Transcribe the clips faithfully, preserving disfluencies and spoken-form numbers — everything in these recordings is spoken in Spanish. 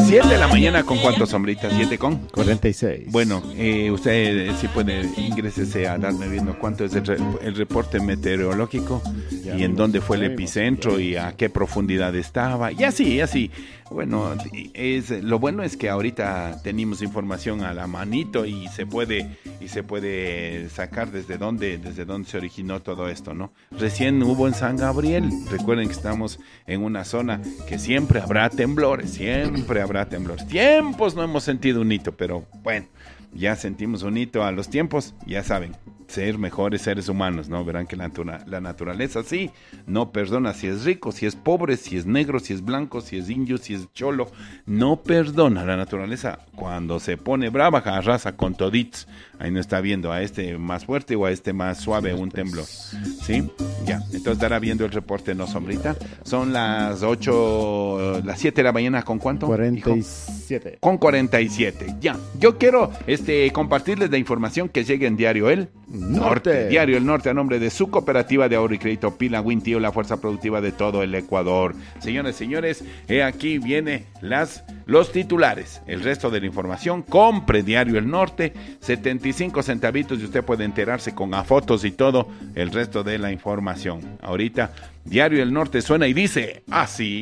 Siete de la mañana, ¿con cuántos, sombritas? Siete con cuarenta y seis. Bueno, eh, usted si puede, ingrésese a darme viendo cuánto es el, re, el reporte meteorológico ya, y en dónde fue el epicentro y a qué profundidad estaba, y así, y así. Bueno, es, lo bueno es que ahorita tenemos información a la manito y se puede y se puede sacar desde dónde, desde dónde se originó todo esto, ¿no? Recién hubo en San Gabriel, recuerden que estamos en una zona que siempre habrá temblores, siempre habrá temblores. Tiempos no hemos sentido un hito, pero bueno, ya sentimos un hito a los tiempos, ya saben. Ser mejores seres humanos, ¿no? Verán que la, natura, la naturaleza sí, no perdona si es rico, si es pobre, si es negro, si es blanco, si es indio, si es cholo, no perdona. La naturaleza cuando se pone brava, arrasa con toditos. Ahí no está viendo a este más fuerte o a este más suave un temblor, ¿sí? Ya, entonces estará viendo el reporte, ¿no, sombrita? Son las ocho, las siete de la mañana, ¿con cuánto? cuarenta y siete. Hijo? Con cuarenta y siete, ya. Yo quiero este, compartirles la información que llegue en Diario El Norte. Norte. Diario El Norte, a nombre de su cooperativa de ahorro y crédito Pila Wintío, la fuerza productiva de todo el Ecuador. Señores, señores, he aquí viene las, los titulares. El resto de la información, compre Diario El Norte, setenta y cinco centavitos y usted puede enterarse con a fotos y todo el resto de la información. Ahorita, Diario El Norte suena y dice así.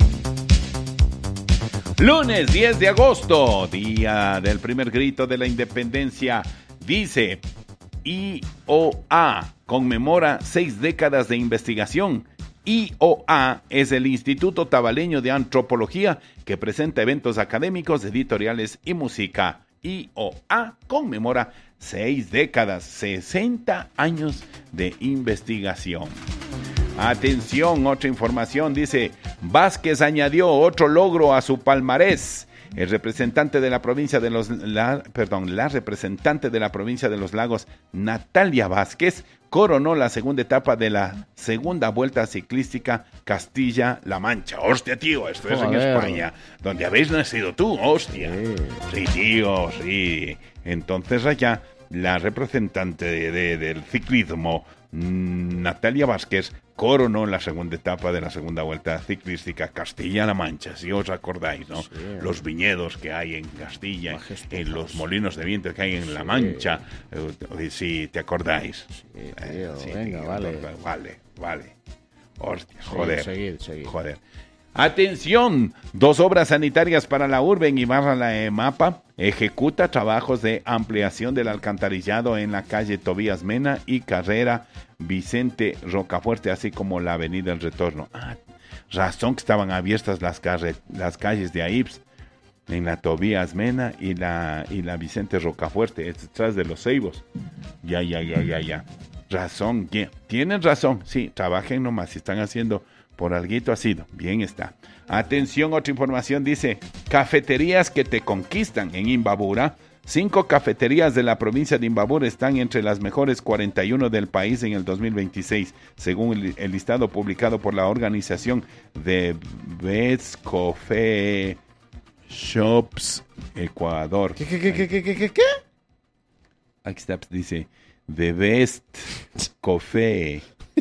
Lunes diez de agosto, día del primer grito de la independencia, dice... I O A conmemora seis décadas de investigación. I O A es el Instituto Tabaleño de Antropología que presenta eventos académicos, editoriales y música. I O A conmemora seis décadas, sesenta años de investigación. Atención, otra información, dice, Vázquez añadió otro logro a su palmarés. El representante de la provincia de los la, perdón, la representante de la provincia de los Lagos, Natalia Vázquez, coronó la segunda etapa de la segunda vuelta ciclística Castilla-La Mancha. Hostia, tío, esto es Joder. En España, donde habéis nacido tú, hostia. Sí, sí tío, sí. Entonces allá la representante de, de, del ciclismo, Natalia Vázquez, coronó la segunda etapa de la segunda vuelta ciclística Castilla-La Mancha, si os acordáis, ¿no? Sí. Los viñedos que hay en Castilla, en los molinos de viento que hay en sí. La Mancha, eh, si te acordáis. Sí, tío, eh, sí, venga, tío, vale. Vale, vale. Hostia, joder. Sí, seguir, seguir. Joder. Atención, dos obras sanitarias para la urbe en Ibarra, la EMAPA, ejecuta trabajos de ampliación del alcantarillado en la calle Tobías Mena y carrera Vicente Rocafuerte, así como la avenida El Retorno. Ah, razón que estaban abiertas las, carre, las calles de Aips, en la Tobías Mena y la, y la Vicente Rocafuerte, es detrás de los Ceibos. Ya, ya, ya, ya, ya. Razón, yeah. Tienen razón, sí, trabajen nomás, si están haciendo... Por alguito ha sido, bien está. Atención, otra información dice, cafeterías que te conquistan en Imbabura. Cinco cafeterías de la provincia de Imbabura están entre las mejores cuarenta y uno del país en el dos mil veintiséis, según el, el listado publicado por la organización de Best Coffee Shops Ecuador. ¿Qué, qué, qué, qué, qué, qué, qué? Aquí está, dice, The Best Coffee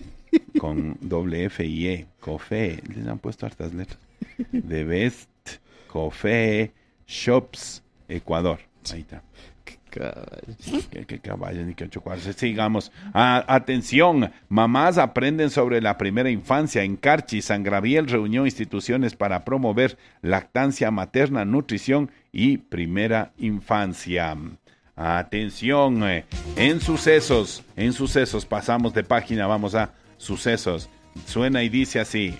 con doble F y E, Coffee, les han puesto hartas letras. The Best Coffee Shops Ecuador. Ahí está. Qué caballo. Qué, qué caballo, ni que chocarse. Sigamos. Ah, atención, mamás aprenden sobre la primera infancia. En Carchi, San Gabriel reunió instituciones para promover lactancia materna, nutrición y primera infancia. Atención, eh, en sucesos, en sucesos, pasamos de página, vamos a sucesos. Suena y dice así.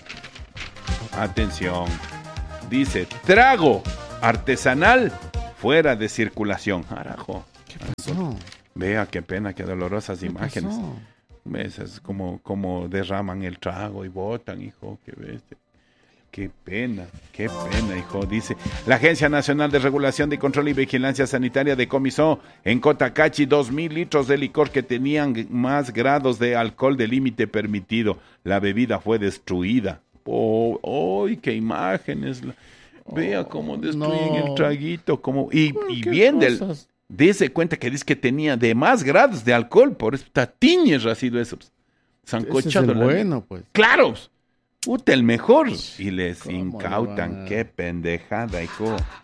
Atención. Dice, trago artesanal fuera de circulación. Carajo. ¿Qué pasó? Vea qué pena, qué dolorosas ¿Qué imágenes. pasó? ¿Ves? Es como, como derraman el trago y botan, hijo. Qué bestia. Qué pena, qué pena, hijo. Dice, la Agencia Nacional de Regulación de Control y Vigilancia Sanitaria decomisó en Cotacachi dos mil litros de licor que tenían más grados de alcohol del límite permitido. La bebida fue destruida. ¡Oh, ¡ay, qué imágenes! Vea cómo destruyen no. el traguito. Cómo, y, y bien, del, dése cuenta que dice que tenía de más grados de alcohol. Por eso está tiñes ha sido eso. Sancochado. Ese es el bueno, pues. ¡Claro! Puta, el mejor. Y les ¿Cómo incautan. a... Qué pendejada, hijo.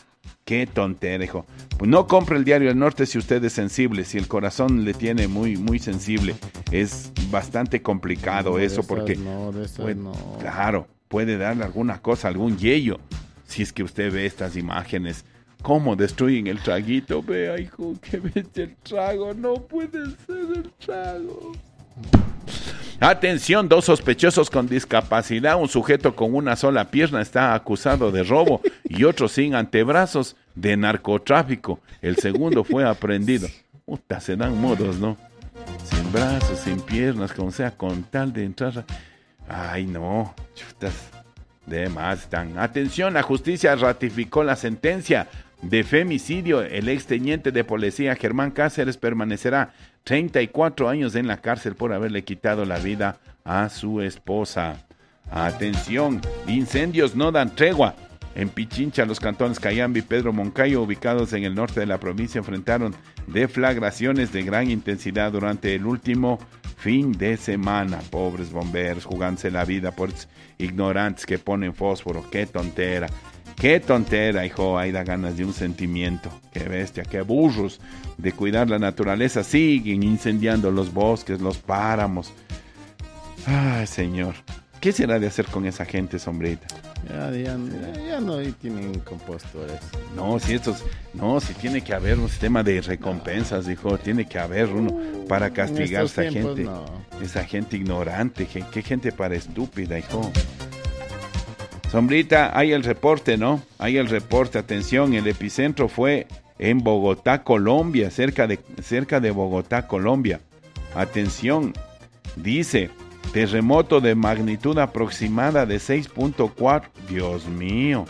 Qué tontera, hijo. Pues no compre el Diario del Norte si usted es sensible, si el corazón le tiene muy, muy sensible. Es bastante complicado No, eso esas porque, no, de esas pues, no. claro, puede darle alguna cosa, algún yello. Si es que usted ve estas imágenes, cómo destruyen el traguito. Vea, hijo, que ves el trago, no puede ser el trago. Atención, dos sospechosos con discapacidad, un sujeto con una sola pierna está acusado de robo y otro sin antebrazos de narcotráfico. El segundo fue aprehendido. Puta, se dan modos, ¿no? Sin brazos, sin piernas, como sea, con tal de entrar. Ay, no, chutas, de más están. Atención, la justicia ratificó la sentencia de femicidio. El exteniente de policía Germán Cáceres permanecerá treinta y cuatro años en la cárcel por haberle quitado la vida a su esposa. Atención, incendios no dan tregua. En Pichincha, los cantones Cayambe y Pedro Moncayo, ubicados en el norte de la provincia, enfrentaron deflagraciones de gran intensidad durante el último fin de semana. Pobres bomberos, jugándose la vida por ignorantes que ponen fósforo. Qué tontera. Qué tontera, hijo, ahí da ganas de un sentimiento. Qué bestia, qué burros de cuidar la naturaleza. Siguen incendiando los bosques, los páramos. Ay, señor. ¿Qué será de hacer con esa gente, sombrita? Ya, ya, ya, ya no ahí tienen compostores. No, si estos, no, si tiene que haber un sistema de recompensas, hijo. Tiene que haber uno para castigar a esa tiempos, gente. No. Esa gente ignorante. Qué, qué gente para estúpida, hijo. Sombrita, hay el reporte, ¿no? Hay el reporte, atención, el epicentro fue en Bogotá, Colombia, cerca de, cerca de Bogotá, Colombia. Atención, dice, terremoto de magnitud aproximada de seis punto cuatro. Dios mío.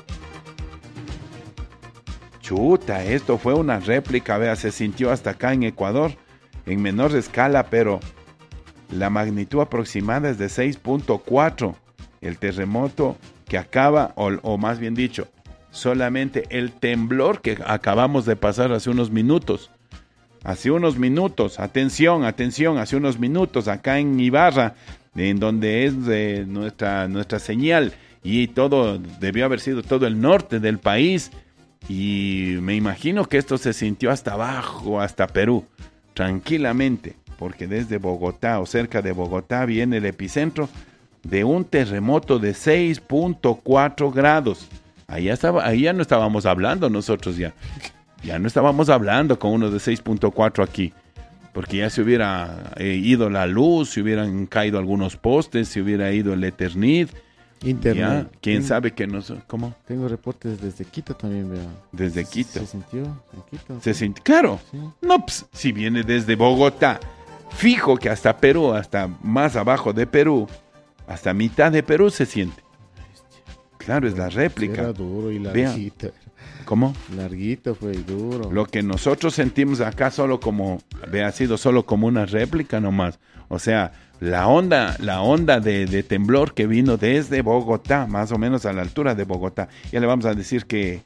Chuta, esto fue una réplica, vea, se sintió hasta acá en Ecuador, en menor escala, pero la magnitud aproximada es de seis punto cuatro. El terremoto que acaba, o, o más bien dicho, solamente el temblor que acabamos de pasar hace unos minutos. Hace unos minutos, atención, atención, hace unos minutos acá en Ibarra, en donde es eh, nuestra, nuestra señal, y todo, debió haber sido todo el norte del país, y me imagino que esto se sintió hasta abajo, hasta Perú, tranquilamente, porque desde Bogotá o cerca de Bogotá viene el epicentro de un terremoto de seis punto cuatro grados. Ahí ya, estaba, ahí ya no estábamos hablando nosotros ya. Ya no estábamos hablando con uno de seis punto cuatro aquí. Porque ya se hubiera eh, ido la luz, se hubieran caído algunos postes, se hubiera ido el Eternit. Internet. Ya, quién tengo, sabe que no... ¿Cómo? Tengo reportes desde Quito también, vea. Desde Quito. Se, se sintió en Quito. Se sintió, claro. Sí. No, pues, si viene desde Bogotá, fijo que hasta Perú, hasta más abajo de Perú, hasta mitad de Perú se siente. Claro, es la réplica. Era duro y larguito. Vea. ¿Cómo? Larguito fue y duro. Lo que nosotros sentimos acá solo como, vea, ha sido solo como una réplica nomás. O sea, la onda, la onda de, de temblor que vino desde Bogotá, más o menos a la altura de Bogotá. Ya le vamos a decir que,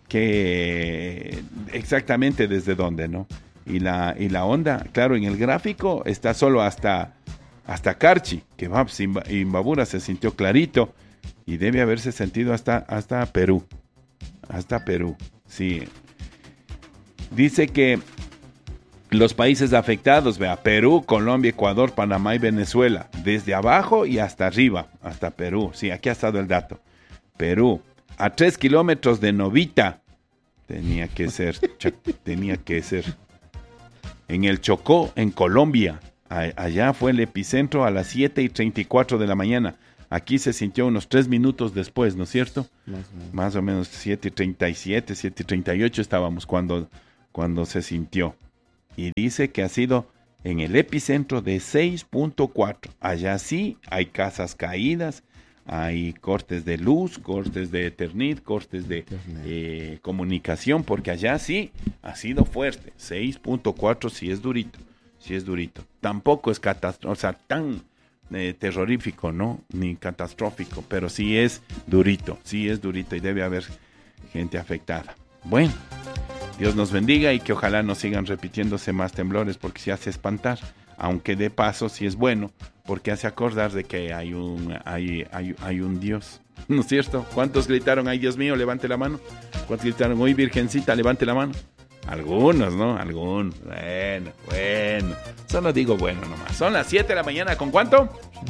que exactamente desde dónde, ¿no? Y la, y la onda, claro, en el gráfico está solo hasta, hasta Carchi, que va, Imbabura se sintió clarito y debe haberse sentido hasta, hasta Perú. Hasta Perú, sí. Dice que los países afectados, vea, Perú, Colombia, Ecuador, Panamá y Venezuela, desde abajo y hasta arriba, hasta Perú. Sí, aquí ha estado el dato. Perú, a tres kilómetros de Novita, tenía que ser, tenía que ser. En el Chocó, en Colombia, a, allá fue el epicentro a las siete y treinta y cuatro de la mañana. Aquí se sintió unos tres minutos después, ¿no es cierto? Más o menos, Más o menos siete y treinta y siete, siete y treinta y ocho estábamos cuando, cuando se sintió. Y dice que ha sido en el epicentro de seis punto cuatro. Allá sí hay casas caídas, hay cortes de luz, cortes de Eternit, cortes de eh, comunicación, porque allá sí ha sido fuerte. seis punto cuatro sí es durito, sí es durito. Tampoco es catastrófico, o sea, tan... Eh, terrorífico, ¿no? Ni catastrófico, pero sí es durito, sí es durito y debe haber gente afectada. Bueno, Dios nos bendiga y que ojalá no sigan repitiéndose más temblores porque se hace espantar, aunque de paso sí es bueno porque hace acordar de que hay un, hay, hay, hay un Dios, ¿no es cierto? ¿Cuántos gritaron, ay Dios mío, levante la mano? ¿Cuántos gritaron, uy Virgencita, levante la mano? Algunos, ¿no? Algunos. Bueno, bueno. Solo digo bueno nomás. Son las siete de la mañana, ¿con cuánto?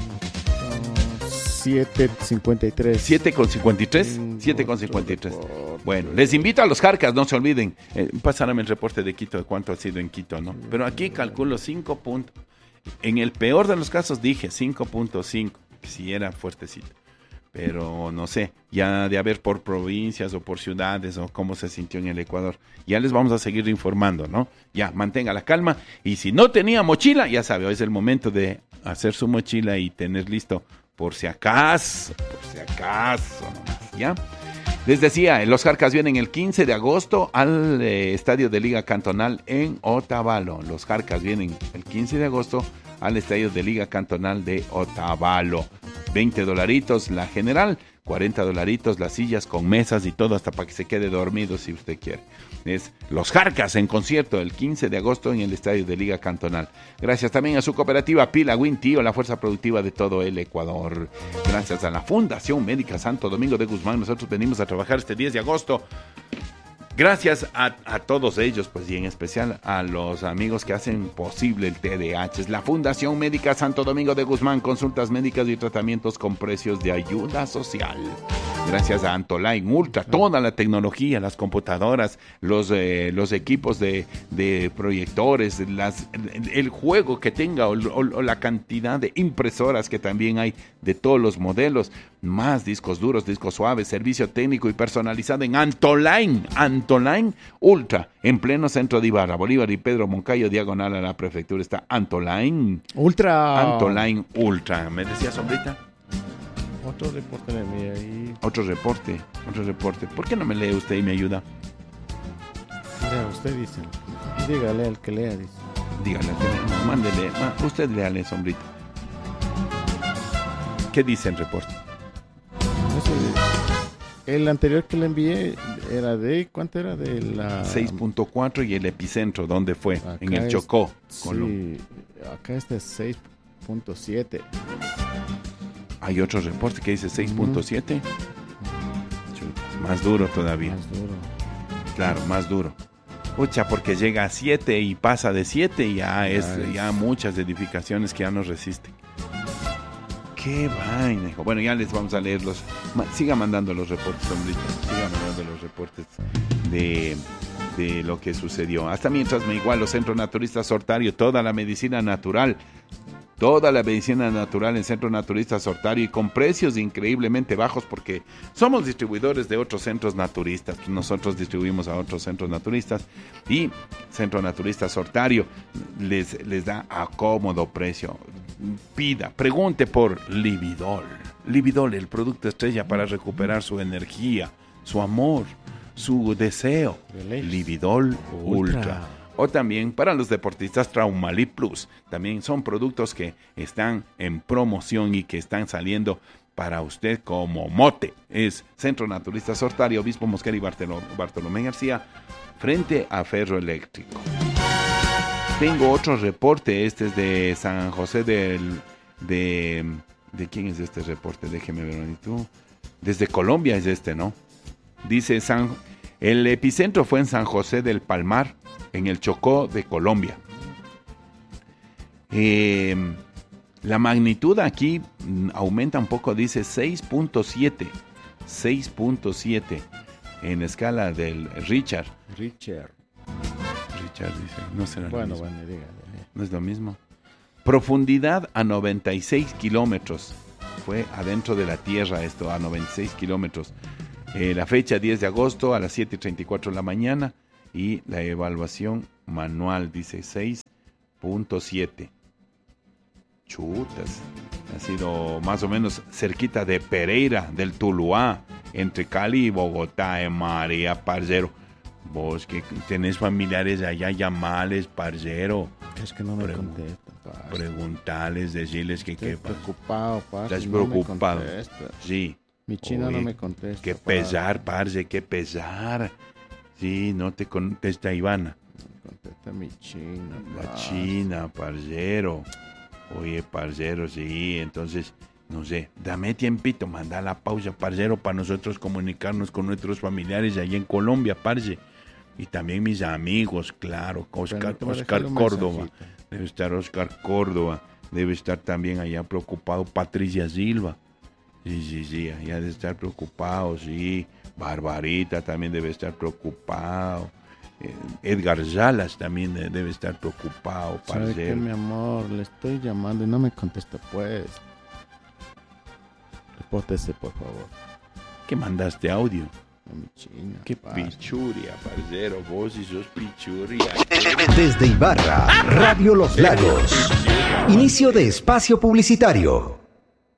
siete cincuenta y tres. siete con cincuenta y tres. siete con cincuenta y tres. Bueno, les invito a los Jarcas, no se olviden. Eh, pásame el reporte de Quito, de cuánto ha sido en Quito, ¿no? Pero aquí calculo cinco puntos. En el peor de los casos dije cinco punto cinco, si era fuertecito. Pero no sé, ya de haber por provincias o por ciudades o cómo se sintió en el Ecuador. Ya les vamos a seguir informando, ¿no? Ya, mantenga la calma. Y si no tenía mochila, ya sabe, hoy es el momento de hacer su mochila y tener listo por si acaso, por si acaso, nomás, ¿ya? Les decía, los Jarcas vienen el quince de agosto al eh, Estadio de Liga Cantonal en Otavalo. Los Jarcas vienen el quince de agosto al Estadio de Liga Cantonal de Otavalo. veinte dolaritos la general, cuarenta dolaritos las sillas con mesas y todo hasta para que se quede dormido si usted quiere. Es Los Jarcas en concierto el quince de agosto en el Estadio de Liga Cantonal. Gracias también a su cooperativa Pila Win Tío, la fuerza productiva de todo el Ecuador. Gracias a la Fundación Médica Santo Domingo de Guzmán, nosotros venimos a trabajar este diez de agosto. Gracias a, a todos ellos, pues, y en especial a los amigos que hacen posible el T D A H. Es la Fundación Médica Santo Domingo de Guzmán, consultas médicas y tratamientos con precios de ayuda social. Gracias a Antoline Ultra, toda la tecnología, las computadoras, los, eh, los equipos de, de proyectores, las, el juego que tenga o, o, o la cantidad de impresoras que también hay de todos los modelos, más discos duros, discos suaves, servicio técnico y personalizado en Antoline, Antoline Ultra, en pleno centro de Ibarra, Bolívar y Pedro Moncayo, diagonal a la prefectura, está Antoline Ultra. Antoline Ultra. ¿Me decía, Sombrita? Otro reporte de mí ahí. Otro reporte, otro reporte. ¿Por qué no me lee usted y me ayuda? Lea, usted dice. Dígale al que lea, dice. Dígale, mándele, usted léale, Sombrita. ¿Qué dice el reporte? El anterior que le envié era de, ¿cuánto era? De la... seis punto cuatro y el epicentro, ¿dónde fue? Acá en el es, Chocó. Sí, acá está seis punto siete. Hay otro reporte que dice seis punto siete. Uh-huh. Más duro todavía. Más duro. Claro, más duro. Pucha, porque llega a siete y pasa de siete y ya, ya es, es ya muchas edificaciones que ya no resisten. Qué vaina, hijo. Bueno, ya les vamos a leerlos. Siga mandando los reportes, hombrita. Siga mandando los reportes de, de lo que sucedió. Hasta mientras me igualo, Centro Naturista Sortario, toda la medicina natural. Toda la medicina natural en Centro Naturista Sortario y con precios increíblemente bajos porque somos distribuidores de otros centros naturistas. Nosotros distribuimos a otros centros naturistas y Centro Naturista Sortario les, les da a cómodo precio. Pida, pregunte por Lividol. Lividol, el producto estrella para recuperar su energía, su amor, su deseo. Lividol Ultra. Ultra. O también para los deportistas Traumalip Plus. También son productos que están en promoción y que están saliendo para usted como mote. Es Centro Naturista Sortario, Obispo Mosquera y Bartolomé, Bartolomé García, frente a Ferro Eléctrico. Tengo otro reporte, este es de San José del... De, ¿de quién es este reporte? Déjeme ver, tú. Desde Colombia es este, ¿no? Dice, San, el epicentro fue en San José del Palmar, en el Chocó de Colombia. Eh, la magnitud aquí aumenta un poco, dice seis punto siete. seis punto siete en la escala del Richard. Richard. Richard dice, no será bueno, lo mismo. Bueno, dígale. No es lo mismo. Profundidad a noventa y seis kilómetros. Fue adentro de la tierra esto, a noventa y seis kilómetros. Eh, la fecha diez de agosto a las siete y treinta y cuatro de la mañana. Y la evaluación manual dice seis punto siete. Chutas. Ha sido más o menos cerquita de Pereira, del Tuluá, entre Cali y Bogotá, eh, María, parcero. Vos que tenés familiares allá, llamales, parcero. Es que no me Pre- contestan, parce. Preguntarles, decirles que Estoy qué preocupado, parce. Estás no me preocupado. contesta. Sí. Mi china Oye, no me contesta. Qué parce. pesar, parce, qué pesar. Sí, no te contesta Ivana. Me contesta mi china. La parce. China, parcero. Oye, parcero, sí, entonces, no sé, dame tiempito, manda la pausa, parcero, para nosotros comunicarnos con nuestros familiares allá en Colombia, parce. Y también mis amigos, claro, Oscar, Oscar Córdoba, debe estar Oscar Córdoba, debe estar también allá preocupado Patricia Silva. Sí, sí, sí, allá debe estar preocupado, sí. Barbarita también debe estar preocupado. Edgar Salas también debe estar preocupado, parcero. ¿Sabe qué, mi amor? Le estoy llamando y no me contesta, pues. Repórtese, por favor. ¿Qué mandaste audio? A mi china. Qué pasa. pichuria, parcero. Vos sí sos pichuria. Desde Ibarra, Radio Los Lagos. Inicio de espacio publicitario.